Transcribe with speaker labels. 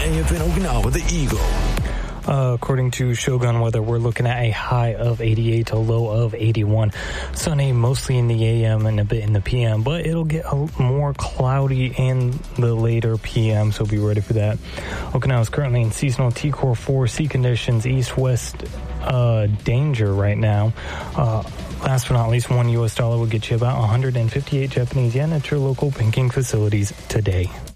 Speaker 1: AFN Okinawa, the Eagle.
Speaker 2: According to Shogun Weather, we're looking at a high of 88 to a low of 81. Sunny mostly in the AM and a bit in the PM, but it'll get more cloudy in the later PM, so be ready for that. Okinawa is currently in seasonal T-Core 4 sea conditions, east-west danger right now. Last but not least, $1 will get you about 158 Japanese yen at your local banking facilities today.